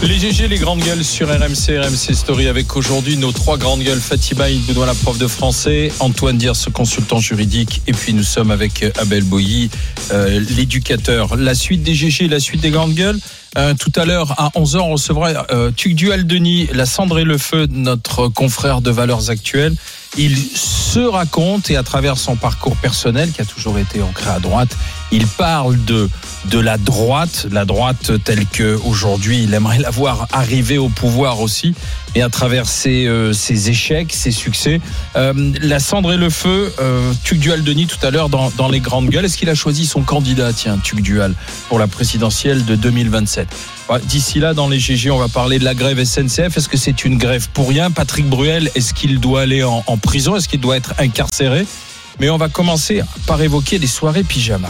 Les GG, les grandes gueules sur RMC Story avec aujourd'hui nos trois grandes gueules. Fatima Benoît, la prof de français, Antoine Diers, consultant juridique, et puis nous sommes avec Abel Boilly, l'éducateur. La suite des GG, la suite des grandes gueules. Tout à l'heure à 11h, on recevra Tugdual Denis, la cendre et le feu, notre confrère de Valeurs Actuelles. Il se raconte, et à travers son parcours personnel qui a toujours été ancré à droite, il parle de la droite telle que aujourd'hui il aimerait la voir arriver au pouvoir aussi, et à travers ses échecs, ses succès. La cendre et le feu, Tugdual Denis tout à l'heure dans les grandes gueules. Est-ce qu'il a choisi son candidat, Tugdual, pour la présidentielle de 2027? D'ici là, dans les GG, on va parler de la grève SNCF. Est-ce que c'est une grève pour rien? Patrick Bruel, est-ce qu'il doit aller en prison? Est-ce qu'il doit être incarcéré? Mais on va commencer par évoquer les soirées pyjama.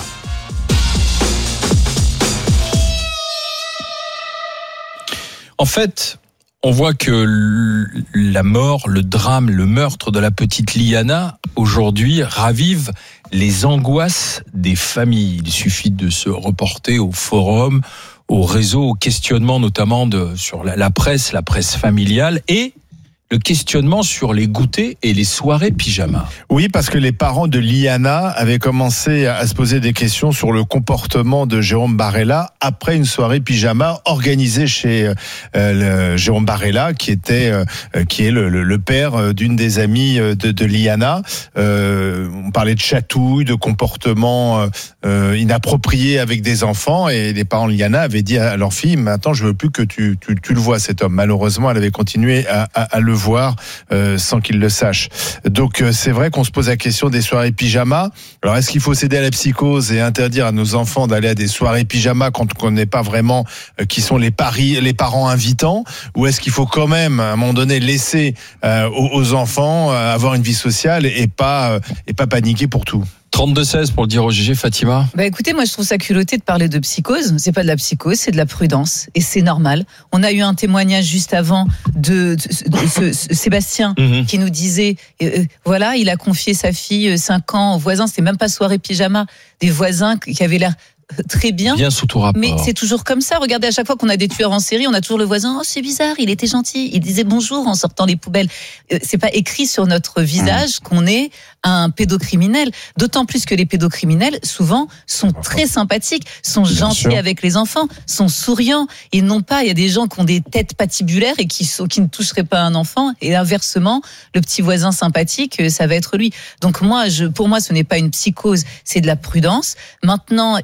En fait, on voit que la mort, le drame, le meurtre de la petite Liana, aujourd'hui, ravive les angoisses des familles. Il suffit de se reporter au forum, au réseau, au questionnement notamment sur la presse familiale, et le questionnement sur les goûters et les soirées pyjama. Oui, parce que les parents de Liana avaient commencé à se poser des questions sur le comportement de Jérôme Barella après une soirée pyjama organisée chez Jérôme Barella, qui est le père d'une des amies de Liana. On parlait de chatouille, de comportement inapproprié avec des enfants, et les parents de Liana avaient dit à leur fille: maintenant je veux plus que tu le vois, cet homme. Malheureusement, elle avait continué à le voir sans qu'il le sache. Donc c'est vrai qu'on se pose la question des soirées pyjama. Alors est-ce qu'il faut céder à la psychose et interdire à nos enfants d'aller à des soirées pyjama quand on ne connaît pas vraiment qui sont les parents invitants, ou est-ce qu'il faut quand même à un moment donné laisser aux enfants avoir une vie sociale et pas paniquer pour tout? 32-16 pour le dire au GG, Fatima. Écoutez, moi je trouve ça culotté de parler de psychose. C'est pas de la psychose, c'est de la prudence, et c'est normal. On a eu un témoignage juste avant de Sébastien qui nous disait voilà, il a confié sa fille 5 ans aux voisins. C'était même pas soirée pyjama, des voisins qui avaient l'air très bien sous tout rapport. Mais c'est toujours comme ça. Regardez, à chaque fois qu'on a des tueurs en série, on a toujours le voisin: oh, c'est bizarre, il était gentil, il disait bonjour en sortant les poubelles. C'est pas écrit sur notre visage qu'on est un pédocriminel. D'autant plus que les pédocriminels, souvent, sont très sympathiques, sont gentils avec les enfants, sont souriants. Ils n'ont pas, il y a des gens qui ont des têtes patibulaires et qui ne toucheraient pas un enfant. Et inversement, le petit voisin sympathique, ça va être lui. Donc pour moi, ce n'est pas une psychose, c'est de la prudence. Maintenant,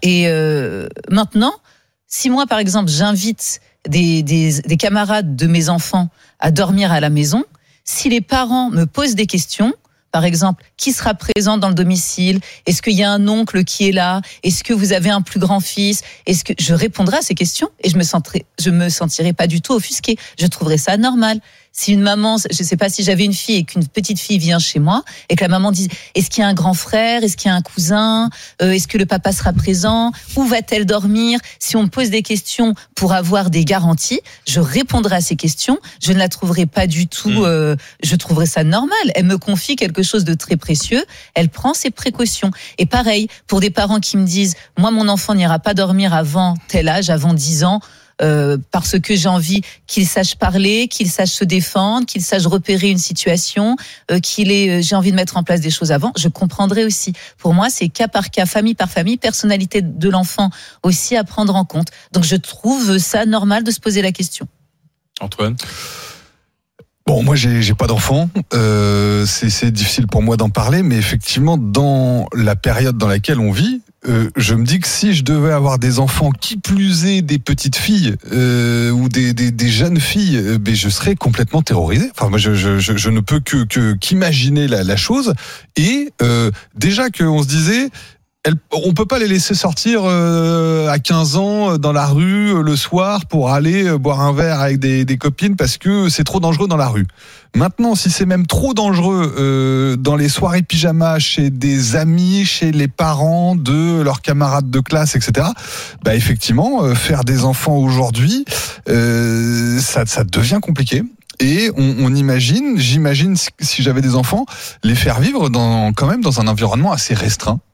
si moi, par exemple, j'invite des camarades de mes enfants à dormir à la maison, si les parents me posent des questions, par exemple, qui sera présent dans le domicile? Est-ce qu'il y a un oncle qui est là? Est-ce que vous avez un plus grand fils? Est-ce que je répondrai à ces questions, et je me sentirai pas du tout offusquée. Je trouverais ça normal. Si une maman, je sais pas, si j'avais une fille et qu'une petite fille vient chez moi et que la maman dit: est-ce qu'il y a un grand frère? Est-ce qu'il y a un cousin? Est-ce que le papa sera présent? Où va-t-elle dormir? Si on me pose des questions pour avoir des garanties, je répondrai à ces questions. Je ne la trouverai pas du tout, je trouverais ça normal. Elle me confie quelque chose de très précieux. Elle prend ses précautions. Et pareil, pour des parents qui me disent: moi, mon enfant n'ira pas dormir avant tel âge, avant 10 ans, parce que j'ai envie qu'il sache parler, qu'il sache se défendre, qu'il sache repérer une situation, j'ai envie de mettre en place des choses avant, je comprendrai aussi. Pour moi, c'est cas par cas, famille par famille, personnalité de l'enfant aussi à prendre en compte. Donc je trouve ça normal de se poser la question. Antoine? Bon, moi j'ai pas d'enfant, c'est difficile pour moi d'en parler, mais effectivement dans la période dans laquelle on vit, je me dis que si je devais avoir des enfants, qui plus est des petites filles ou des jeunes filles, je serais complètement terrorisé. Enfin, moi, je ne peux qu'imaginer la chose. Et déjà qu'on se disait, on peut pas les laisser sortir à 15 ans dans la rue le soir pour aller boire un verre avec des copines parce que c'est trop dangereux dans la rue. Maintenant, si c'est même trop dangereux dans les soirées pyjama chez des amis, chez les parents de leurs camarades de classe, etc., effectivement, faire des enfants aujourd'hui, ça devient compliqué. Et j'imagine si j'avais des enfants, les faire vivre quand même dans un environnement assez restreint.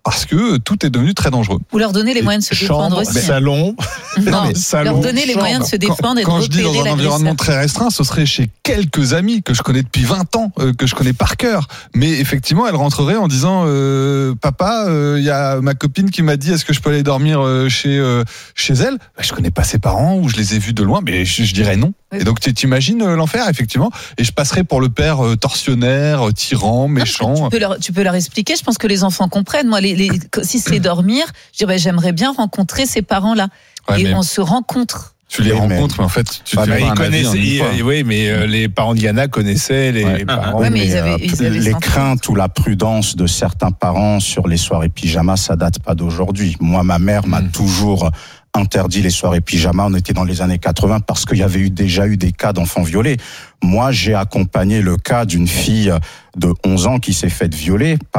parce que tout est devenu très dangereux. Vous leur donnez les moyens de se défendre aussi. Salon. Non, salon, leur donner les moyens de se défendre et de quand je dis dans repérer un environnement l'agresseur. très restreint, ce serait chez quelques amis que je connais depuis 20 ans, que je connais par cœur. Mais effectivement, elle rentrerait en disant papa, il y a ma copine qui m'a dit est-ce que je peux aller dormir chez elle. Je connais pas ses parents ou je les ai vus de loin, mais je dirais non. Oui. Et donc t'imagines l'enfer effectivement. Et je passerais pour le père tortionnaire, tyran, méchant. Tu peux leur expliquer. Je pense que les enfants comprennent. Moi, si c'est dormir, je dirais j'aimerais bien rencontrer ces parents-là. Ouais, Et mais on se rencontre. tu les rencontres, mais en fait, tu te fais pas un avis en une fois. Oui, mais les parents de Yana connaissaient les parents. Ouais, mais ils avaient les senti. craintes ou la prudence de certains parents sur les soirées pyjama, ça date pas d'aujourd'hui. Moi, ma mère m'a toujours interdit les soirées pyjama. On était dans les années 80 parce qu'il y avait déjà eu des cas d'enfants violés. Moi, j'ai accompagné le cas d'une fille de 11 ans qui s'est faite violer